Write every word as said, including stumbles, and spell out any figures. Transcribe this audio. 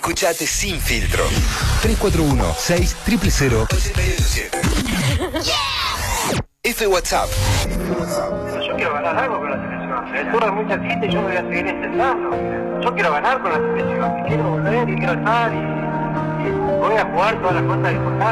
Escuchate sin filtro. tres cuatro uno, seis cero cero cero siete. F WhatsApp. Yo quiero ganar algo con la selección. El tour es muy cerquita y yo me voy a seguir intentando. Yo quiero ganar con la selección. Y quiero volver y quiero estar y, y voy a jugar todas las cosas importantes.